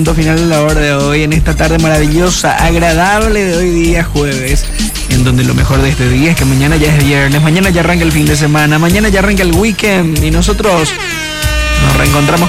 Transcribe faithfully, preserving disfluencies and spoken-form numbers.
Final de la hora de hoy, en esta tarde maravillosa, agradable de hoy día jueves, en donde lo mejor de este día es que mañana ya es viernes, mañana ya arranca el fin de semana, mañana ya arranca el weekend y nosotros nos reencontramos